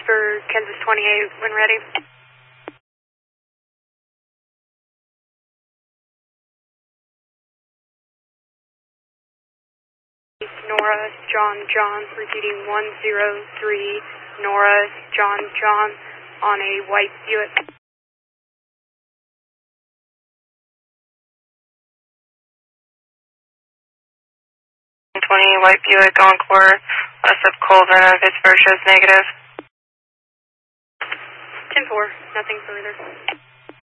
for Kansas 28 when ready. Nora, John, repeating 103, Nora, John, on a white Buick. 20 white Buick Encore, west of Colvin, Pittsburgh shows negative. 10-4, nothing further.